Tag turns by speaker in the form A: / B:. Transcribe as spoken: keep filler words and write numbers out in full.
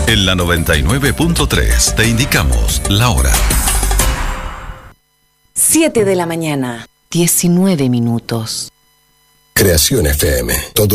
A: En la noventa y nueve punto tres te indicamos la hora.
B: siete de la mañana, diecinueve minutos.
C: Creación F M. Todo